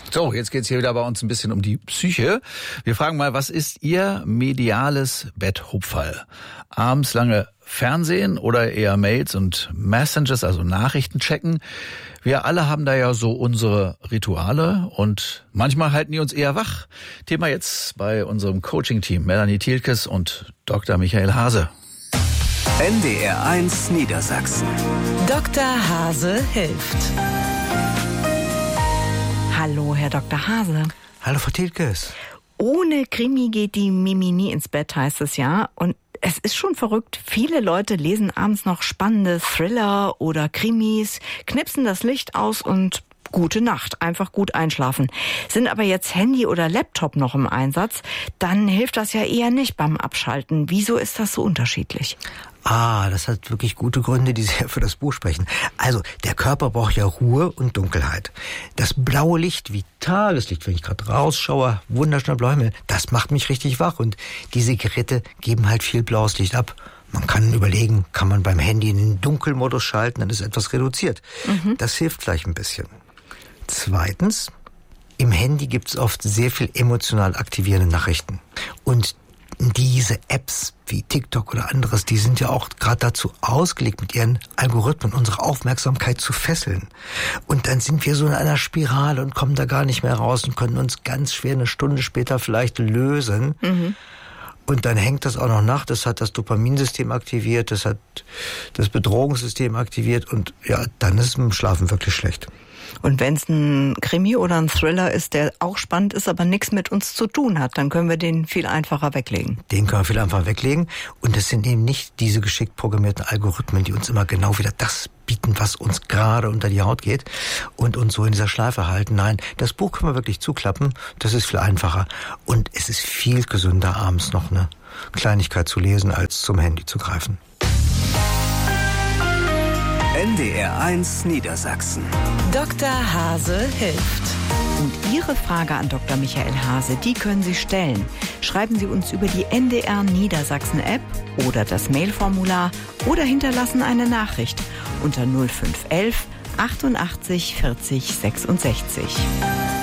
So, jetzt geht's hier wieder bei uns ein bisschen um die Psyche. Wir fragen mal, was ist Ihr mediales Betthupferl? Abends lange Fernsehen oder eher Mails und Messengers, also Nachrichten checken? Wir alle haben da ja so unsere Rituale und manchmal halten die uns eher wach. Thema jetzt bei unserem Coaching-Team Melanie Thielkes und Dr. Michael Hase. NDR 1 Niedersachsen. Dr. Hase hilft. Hallo, Herr Dr. Hase. Hallo, Frau Thielkes. Ohne Krimi geht die Mimi nie ins Bett, heißt es ja. Und es ist schon verrückt. Viele Leute lesen abends noch spannende Thriller oder Krimis, knipsen das Licht aus und gute Nacht, einfach gut einschlafen. Sind aber jetzt Handy oder Laptop noch im Einsatz, dann hilft das ja eher nicht beim Abschalten. Wieso ist das so unterschiedlich? Das hat wirklich gute Gründe, die sehr für das Buch sprechen. Also, der Körper braucht ja Ruhe und Dunkelheit. Das blaue Licht, wie Tageslicht, wenn ich gerade rausschaue, wunderschöner blauer Himmel, das macht mich richtig wach. Und diese Geräte geben halt viel blaues Licht ab. Man kann überlegen, kann man beim Handy in den Dunkelmodus schalten, dann ist etwas reduziert. Das hilft gleich ein bisschen. Zweitens, im Handy gibt es oft sehr viel emotional aktivierende Nachrichten. Und diese Apps wie TikTok oder anderes, die sind ja auch gerade dazu ausgelegt, mit ihren Algorithmen unsere Aufmerksamkeit zu fesseln. Und dann sind wir so in einer Spirale und kommen da gar nicht mehr raus und können uns ganz schwer eine Stunde später vielleicht lösen. Und dann hängt das auch noch nach, das hat das Dopaminsystem aktiviert, das hat das Bedrohungssystem aktiviert und ja, dann ist es im Schlafen wirklich schlecht. Und wenn es ein Krimi oder ein Thriller ist, der auch spannend ist, aber nichts mit uns zu tun hat, dann können wir den viel einfacher weglegen. Den können wir viel einfacher weglegen. Und es sind eben nicht diese geschickt programmierten Algorithmen, die uns immer genau wieder das bieten, was uns gerade unter die Haut geht und uns so in dieser Schleife halten. Nein, das Buch können wir wirklich zuklappen. Das ist viel einfacher. Und es ist viel gesünder, abends noch eine Kleinigkeit zu lesen, als zum Handy zu greifen. NDR 1 Niedersachsen. Dr. Hase hilft. Und Ihre Frage an Dr. Michael Hase, die können Sie stellen. Schreiben Sie uns über die NDR Niedersachsen App oder das Mailformular oder hinterlassen eine Nachricht unter 0511 88 40 66.